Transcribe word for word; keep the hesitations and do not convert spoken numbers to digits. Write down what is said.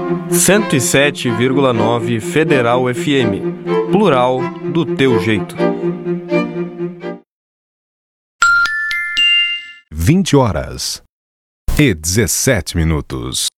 cento e sete vírgula nove Federal F M. Plural do teu jeito. vinte horas e dezessete minutos.